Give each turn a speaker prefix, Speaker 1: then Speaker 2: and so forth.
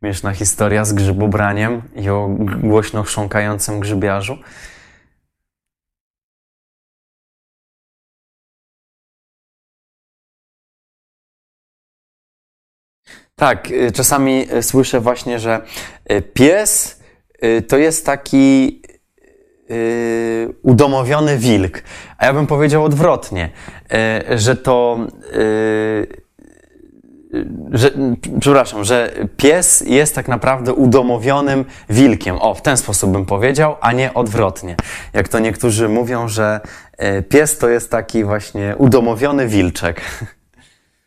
Speaker 1: Śmieszna historia z grzybobraniem i o głośno chrząkającym grzybiarzu. Tak, czasami słyszę właśnie, że pies to jest taki udomowiony wilk. A ja bym powiedział odwrotnie, że to... że pies jest tak naprawdę udomowionym wilkiem. O, w ten sposób bym powiedział, a nie odwrotnie. Jak to niektórzy mówią, że pies to jest taki właśnie udomowiony wilczek.